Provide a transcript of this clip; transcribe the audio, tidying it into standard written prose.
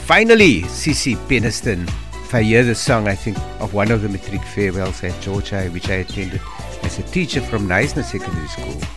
finally, Cici Peniston. If I hear the song, I think of one of the matric farewells at George High, which I attended as a teacher from Neisner Secondary School.